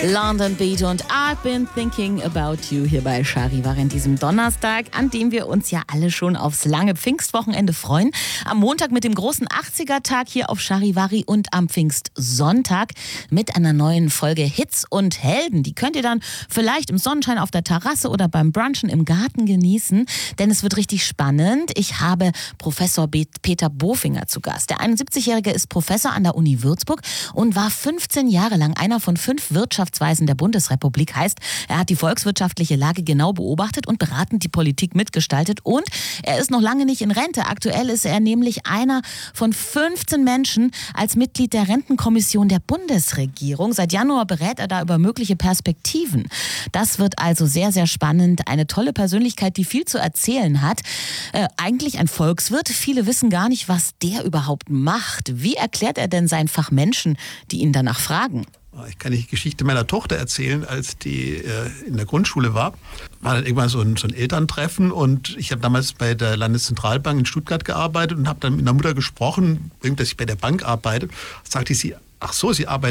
London Beat und I've Been Thinking About You hier bei Charivari an diesem Donnerstag, an dem wir uns ja alle schon aufs lange Pfingstwochenende freuen. Am Montag mit dem großen 80er-Tag hier auf Charivari und am Pfingstsonntag mit einer neuen Folge Hits und Helden. Die könnt ihr dann vielleicht im Sonnenschein auf der Terrasse oder beim Brunchen im Garten genießen, denn es wird richtig spannend. Ich habe Professor Peter Bofinger zu Gast. Der 71-Jährige ist Professor an der Uni Würzburg und war 15 Jahre lang einer von 5 Wirtschaftsweisen der Bundesrepublik. Heißt, er hat die volkswirtschaftliche Lage genau beobachtet und beratend die Politik mitgestaltet. Und er ist noch lange nicht in Rente. Aktuell ist er nämlich einer von 15 Menschen als Mitglied der Rentenkommission der Bundesregierung. Seit Januar berät er da über mögliche Perspektiven. Das wird also sehr, sehr spannend. Eine tolle Persönlichkeit, die viel zu erzählen hat. Eigentlich ein Volkswirt. Viele wissen gar nicht, was der überhaupt macht. Wie erklärt er denn sein Fach Menschen, die ihn danach fragen? Ich kann die Geschichte meiner Tochter erzählen, als die in der Grundschule war dann irgendwann so ein Elterntreffen und ich habe damals bei der Landeszentralbank in Stuttgart gearbeitet und habe dann mit einer Mutter gesprochen, dass ich bei der Bank arbeite. Sagte sie, ach so, Sie arbeiten